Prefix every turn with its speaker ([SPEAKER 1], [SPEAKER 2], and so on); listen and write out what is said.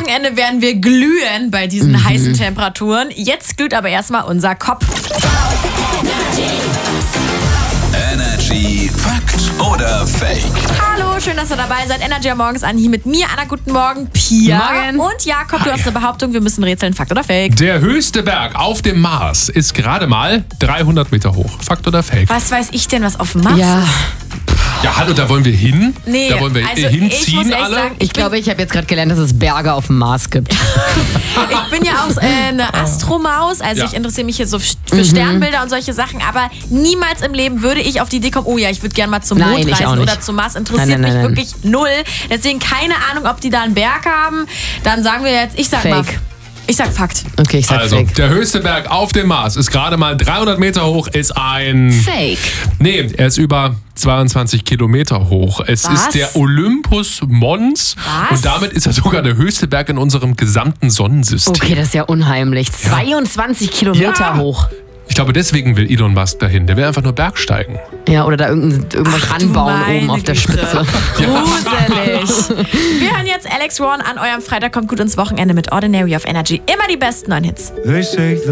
[SPEAKER 1] Wochenende werden wir glühen bei diesen heißen Temperaturen. Jetzt glüht aber erstmal unser Kopf.
[SPEAKER 2] Energy Fakt oder Fake?
[SPEAKER 1] Hallo, schön, dass ihr dabei seid. Energy am Morgens an hier mit mir. Anna, guten Morgen. Pia.
[SPEAKER 3] Morgen.
[SPEAKER 1] Und Jakob, du hast eine Behauptung, wir müssen rätseln. Fakt oder Fake?
[SPEAKER 4] Der höchste Berg auf dem Mars ist gerade mal 300 Meter hoch. Fakt oder Fake?
[SPEAKER 1] Was weiß ich denn, was auf dem Mars
[SPEAKER 3] Ja,
[SPEAKER 4] Ja, hallo, da wollen wir hin.
[SPEAKER 1] Nee,
[SPEAKER 4] da wollen wir
[SPEAKER 1] also ich
[SPEAKER 4] hinziehen
[SPEAKER 1] muss echt
[SPEAKER 4] alle.
[SPEAKER 1] sagen,
[SPEAKER 3] ich glaube, ich habe jetzt gerade gelernt, dass es Berge auf dem Mars gibt.
[SPEAKER 1] Ich bin ja auch eine Astromaus, also
[SPEAKER 4] Ja.
[SPEAKER 1] ich interessiere mich hier so für Sternbilder und solche Sachen, aber niemals im Leben würde ich auf die Idee kommen, oh ja, ich würde gerne mal zum
[SPEAKER 3] Nein,
[SPEAKER 1] Mond
[SPEAKER 3] ich auch
[SPEAKER 1] reisen
[SPEAKER 3] nicht.
[SPEAKER 1] oder zum Mars. Interessiert
[SPEAKER 3] Nein.
[SPEAKER 1] mich wirklich null. Deswegen keine Ahnung, ob die da einen Berg haben. Dann sagen wir jetzt, ich sag
[SPEAKER 3] Fake.
[SPEAKER 1] mal, ich sag Fakt.
[SPEAKER 3] Okay, ich sag
[SPEAKER 4] Also,
[SPEAKER 3] Fake.
[SPEAKER 4] der höchste Berg auf dem Mars ist gerade mal 300 Meter hoch, ist ein...
[SPEAKER 3] Fake.
[SPEAKER 4] Nee, er ist über 22 Kilometer hoch. Es
[SPEAKER 1] Was?
[SPEAKER 4] ist der Olympus Mons.
[SPEAKER 1] Was?
[SPEAKER 4] Und damit ist er sogar der höchste Berg in unserem gesamten Sonnensystem.
[SPEAKER 3] Okay, das ist ja unheimlich. 22 Kilometer
[SPEAKER 4] Ja.
[SPEAKER 3] hoch.
[SPEAKER 4] Ich glaube, deswegen will Elon Musk dahin. Der will einfach nur Bergsteigen.
[SPEAKER 3] Ja, oder da irgendwas anbauen
[SPEAKER 1] meine
[SPEAKER 3] oben auf der
[SPEAKER 1] Güte.
[SPEAKER 3] Spitze.
[SPEAKER 1] Gruselig. Wir hören jetzt Alex Ron an eurem Freitag. Kommt gut ins Wochenende mit Ordinary auf Energy. Immer die besten neuen Hits.
[SPEAKER 5] They say